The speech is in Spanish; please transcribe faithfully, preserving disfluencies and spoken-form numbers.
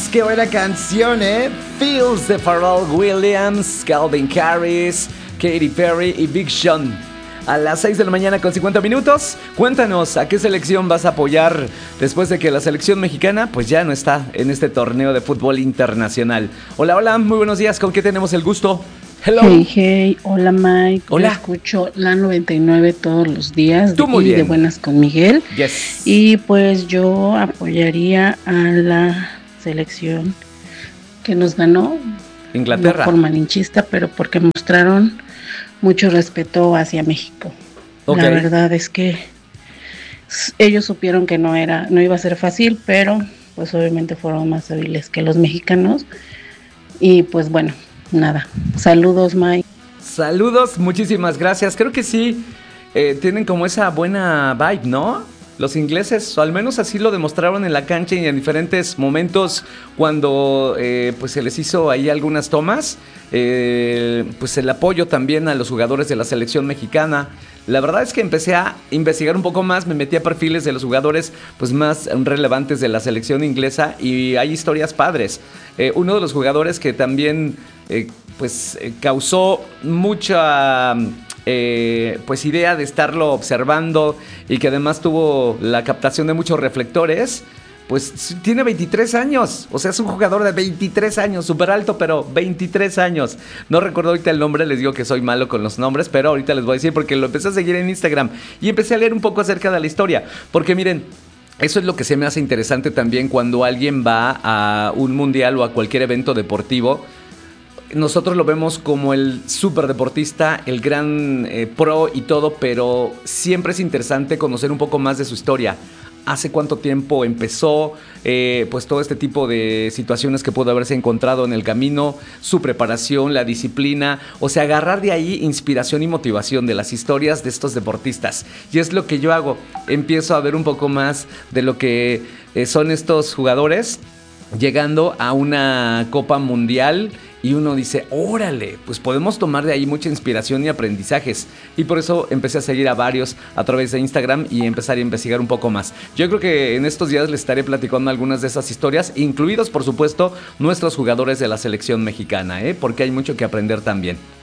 qué buena canción, ¿eh? Feels de Pharrell Williams, Calvin Harris, Katy Perry y Big Sean. A las seis de la mañana con cincuenta minutos. Cuéntanos, ¿a qué selección vas a apoyar después de que la selección mexicana pues ya no está en este torneo de fútbol internacional? Hola, hola, muy buenos días. ¿Con qué tenemos el gusto? Hello. Hey, hey, hola Mike. Hola. Yo escucho la noventa y nueve todos los días. Tú muy y bien. De buenas con Miguel. Yes. Y pues yo apoyaría a la selección que nos ganó. Inglaterra. No por malinchista, pero porque mostraron mucho respeto hacia México. Okay. La verdad es que ellos supieron que no era, no iba a ser fácil, pero pues obviamente fueron más hábiles que los mexicanos. Y pues bueno, nada. Saludos, Mike. Saludos, muchísimas gracias. Creo que sí, eh, tienen como esa buena vibe, ¿no? Los ingleses, o al menos así lo demostraron en la cancha y en diferentes momentos cuando eh, pues se les hizo ahí algunas tomas. Eh, pues el apoyo también a los jugadores de la selección mexicana. La verdad es que empecé a investigar un poco más, me metí a perfiles de los jugadores pues más relevantes de la selección inglesa y hay historias padres. Eh, uno de los jugadores que también eh, pues eh, causó mucha eh, pues idea de estarlo observando y que además tuvo la captación de muchos reflectores, pues tiene veintitrés años, o sea, es un jugador de veintitrés años, súper alto, pero veintitrés años. No recuerdo ahorita el nombre, les digo que soy malo con los nombres, pero ahorita les voy a decir porque lo empecé a seguir en Instagram y empecé a leer un poco acerca de la historia, porque miren, eso es lo que se me hace interesante también cuando alguien va a un mundial o a cualquier evento deportivo. Nosotros lo vemos como el súper deportista, el gran eh, pro y todo, pero siempre es interesante conocer un poco más de su historia. Hace cuánto tiempo empezó, eh, pues todo este tipo de situaciones que pudo haberse encontrado en el camino, su preparación, la disciplina, o sea, agarrar de ahí inspiración y motivación de las historias de estos deportistas. Y es lo que yo hago, empiezo a ver un poco más de lo que eh, son estos jugadores llegando a una Copa Mundial. Y uno dice, órale, pues podemos tomar de ahí mucha inspiración y aprendizajes. Y por eso empecé a seguir a varios a través de Instagram y empezar a investigar un poco más. Yo creo que en estos días les estaré platicando algunas de esas historias, incluidos, por supuesto, nuestros jugadores de la selección mexicana, ¿eh? Porque hay mucho que aprender también.